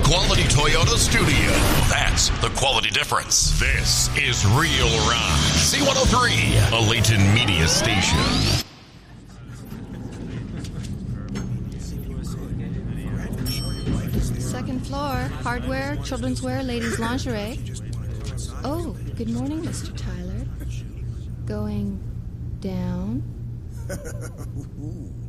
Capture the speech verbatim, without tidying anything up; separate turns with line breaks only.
quality Toyota studio. That's the quality difference. This is Real Rock. C one oh three, a Layton media station.
Second floor, hardware, children's wear, ladies' lingerie. Oh, good morning, Mister Tyler. Going down?